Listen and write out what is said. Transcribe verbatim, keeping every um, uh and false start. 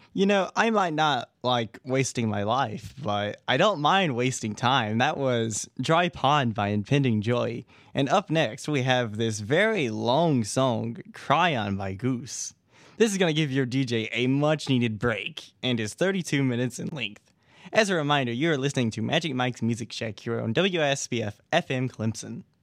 You know, I might not like wasting my life, but I don't mind wasting time. That was Dry Pond by Impending Joy. And up next, we have this very long song, Cry On by Goose. This is going to give your D J a much needed break and is thirty-two minutes in length. As a reminder, you are listening to Magic Mike's Music Shack here on W S B F F M Clemson.